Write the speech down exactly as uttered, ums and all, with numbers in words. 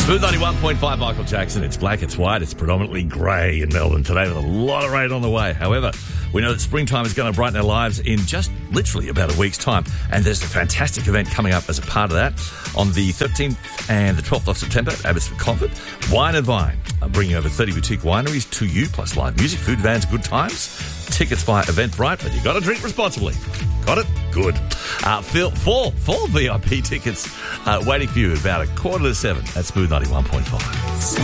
Smooth ninety-one point five, Michael Jackson. It's black, it's white, it's predominantly grey in Melbourne today with a lot of rain on the way. However, we know that springtime is going to brighten our lives in just literally about a week's time. And there's a fantastic event coming up as a part of that on the thirteenth and the twelfth of September at Abbotsford Convent. Wine and Vine are bringing over thirty boutique wineries to you, plus live music, food vans, good times. Tickets via Eventbrite, but you got to drink responsibly. Got it? Good. Uh, four, four V I P tickets uh, waiting for you at about a quarter to seven at Smooth ninety-one point five.